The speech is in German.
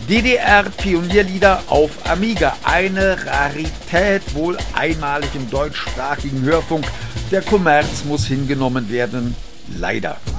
DDR-Pionierlieder auf Amiga, eine Rarität, wohl einmalig im deutschsprachigen Hörfunk. Der Kommerz muss hingenommen werden, leider.